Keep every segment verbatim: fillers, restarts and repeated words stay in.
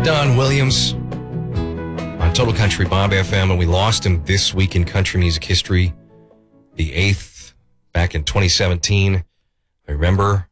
Don Williams on Total Country Bob F M, and we lost him this week in country music history, the eighth, back in twenty seventeen. I remember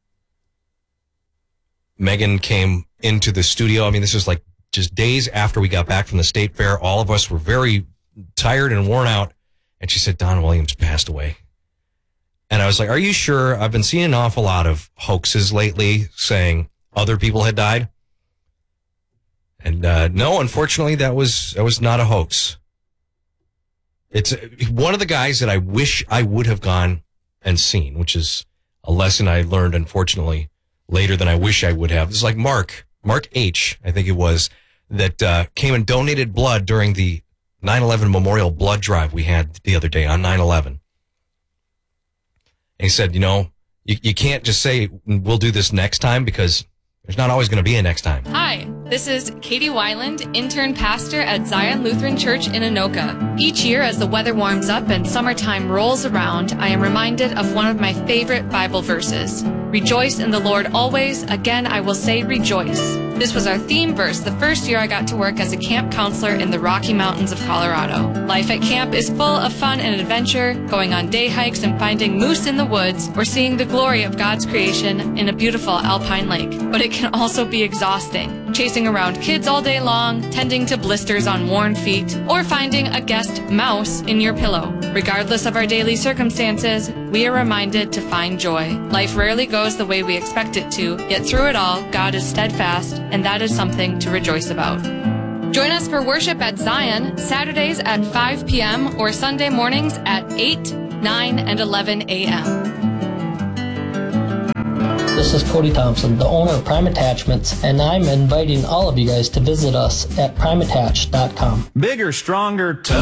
Megan came into the studio. I mean, this was like just days after we got back from the state fair. All of us were very tired and worn out, and she said, Don Williams passed away. And I was like, are you sure? I've been seeing an awful lot of hoaxes lately saying other people had died. And uh, no, unfortunately, that was that was not a hoax. It's one of the guys that I wish I would have gone and seen, which is a lesson I learned, unfortunately, later than I wish I would have. It's like Mark, Mark H., I think it was, that uh, came and donated blood during the nine eleven Memorial Blood Drive we had the other day on nine eleven. And he said, you know, you, you can't just say, we'll do this next time, because there's not always going to be a next time. Hi, this is Katie Weiland, intern pastor at Zion Lutheran Church in Anoka. Each year, as the weather warms up and summertime rolls around, I am reminded of one of my favorite Bible verses. Rejoice in the Lord always. Again, I will say rejoice. This was our theme verse the first year I got to work as a camp counselor in the Rocky Mountains of Colorado. Life at camp is full of fun and adventure, going on day hikes and finding moose in the woods, or seeing the glory of God's creation in a beautiful alpine lake. But it can also be exhausting, chasing around kids all day long, tending to blisters on worn feet, or finding a guest mouse in your pillow. Regardless of our daily circumstances, we are reminded to find joy. Life rarely goes the way we expect it to, yet through it all, God is steadfast, and that is something to rejoice about. Join us for worship at Zion, Saturdays at five p.m. or Sunday mornings at eight, nine, and eleven a.m. This is Cody Thompson, the owner of Prime Attachments, and I'm inviting all of you guys to visit us at prime attach dot com. Bigger, stronger, tougher.